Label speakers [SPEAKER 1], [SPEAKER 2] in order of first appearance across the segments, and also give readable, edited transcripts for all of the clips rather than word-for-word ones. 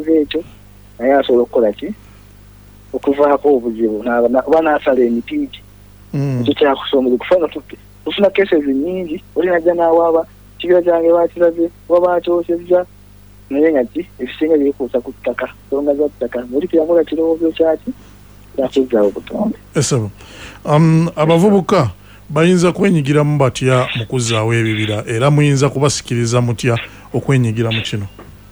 [SPEAKER 1] ekirowoozo ekyo naye asobola okukola ki okuvaako obuzibu oba n'asala emiti ekyo kyakusoomoza kufuna tufuna cases nnyingi oli najja n'awaaba kibira kyange bakiraze oba bakyosezza naye nga ki ebisinga byekuusa ku ttaka nsonga za ttaka oli teyakola kirowoozo kyaki yakuzzaawo obutonde.
[SPEAKER 2] Esebo abavubuka bayinza kwenyigiramu batya mu kuzzaawo ebibira era muyinza kubasikiriza mutya okwenyigira mu kino?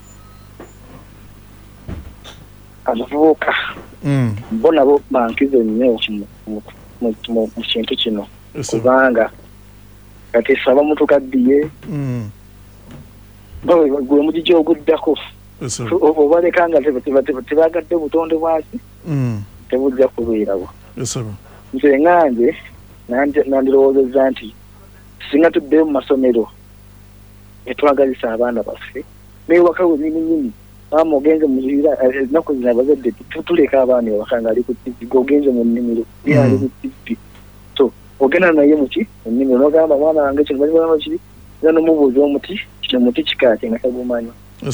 [SPEAKER 1] Abavubuka bo nabo bankize nnyo mu kintu kino kubanga kati saba mutu kaddiye gwe mugijja oguddako obalekanga tebagadde butonde bwaki tebujja kubeerawo. Nze ngange nandirowoozezza nti singa tuddeyo mu masomero netwagalisa abaana baffe newaka wenyininyini mama ogenze muzira ennaku zino abazadde tuleka abaana ewaka nga ali ku tivi gogenze mu nnimiro ali ku tivi so ogenda naye muki ennimiro nogamba mwana wange kino balibalama kiri era nomubuuza omuti kino muti kikaaki nga tagumanya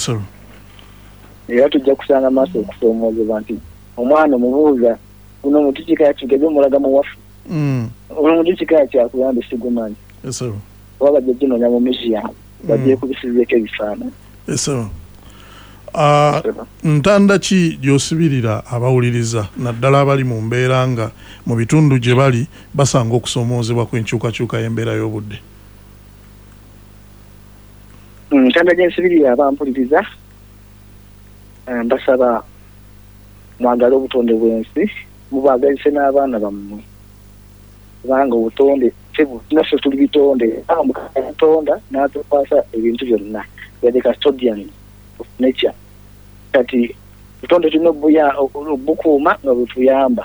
[SPEAKER 1] era tujja kusanga amaaso okusoomoozebwa nti omwana omubuuza guno muti kikaaki gebe omulaga muwafu omuti kikaaki akuyambe sigumanya oba bajja ginoonya mu museum bajja kubisizeeko ebifaananyi.
[SPEAKER 2] Ntanda ki gy'osibirira abawuliriza naddala abali mu mbeera nga mu bitundu gye bali basanga okusoomoozebwa kw'enkyukakyuka y'embeera y'obudde?
[SPEAKER 1] Ntanda gye nsibirira abampuliriza mbasaba mwagale obutonde bw'ensi mubaagalise n'abaana bammwe kubanga obutonde naffe tuli bitonde Katonda n'atukwasa ebintu byonna yadde custodian of nature kati butonde tulina obukuuma nga butuyamba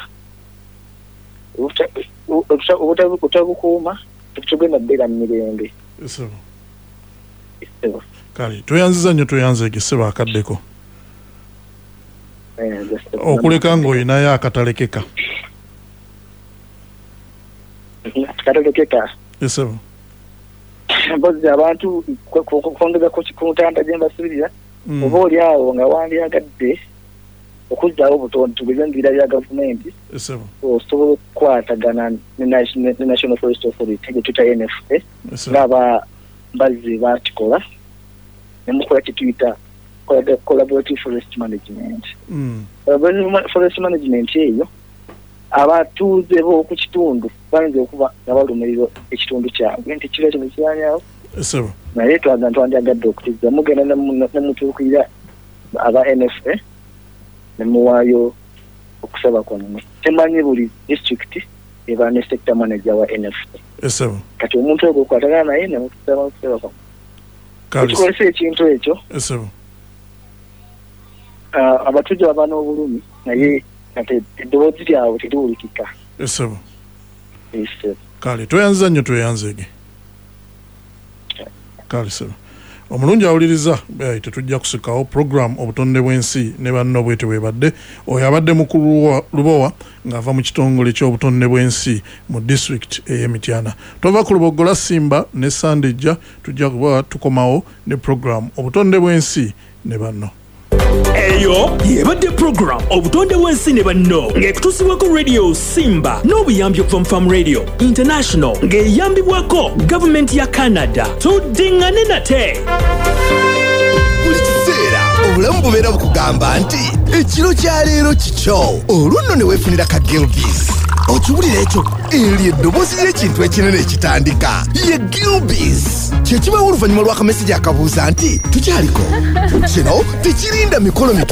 [SPEAKER 1] obutabukuuma tetugenda bbeera mu mirembe.
[SPEAKER 2] Kale tweyanziza nnyo tweyanzeege ssebo akaddeko okuleka ng'olinayo akatalekeka esebo mpozi abantu kwongeza ku ntanda gye mbasibirira oba oli awo nga wandyagadde okuzzaawo obutonde tugeze enviira bya gavumenti osobola okukwatagana ne National Forest Authority gye tuyita NFA ng'abambazi bakikola ne mukola kye tuyita collaborative forest management. Forest management eyo abatuuze b'oku kitundu bayinza okuba nga balumirira ekitundu kyabwe nti kiro kino kiranyawo naye twandyagadde okutiza mugenda nemutuukirira aba NFA nemuwaayo okusaba kwammwe. Temanyi buli district eba ne sector manager wa NFA kati omuntu ogwo okwatagana naye nemutusaba okusaba kwammwe tukozesa ekintu ekyo abatujja baba n'obulumi naye kati eddoboozi lyabwe teriwulikika. Kale tweyanziza nnyo tweyanzeege kale sebo omulungi awuliriza tetujja kusikawo program obutonde bw'ensi ne banno bwete bwebadde oyo abadde mukulu Lubowa ng'ava mu kitongole ky'obutonde bw'ensi mu district ey'Emityana. Tova ku Lubogola Simba ne Sandejja tujja kuba tukomawo ne program obutonde bw'ensi ne banno.
[SPEAKER 3] Eyo yebadde program obutonde bw'ensi ne banno ng'ekutuusibwako Radio Simba n'obuyambi okuva Farm Radio International ng'eyambibwako gavumenti ya Canada. Tuddingane nate
[SPEAKER 4] buli kiseera obulamu bubeera bukugamba nti ekiro kya leero kikyo olwo nno ne weefunira ka Gilbis okiwulira ekyo eryo eddoboozi ly'ekintu ekinene ekitandika ye Gilbis kye kibawo oluvannyuma lw'akamesejja akabuuza nti tukyaliko kino tekirinda mikolo mito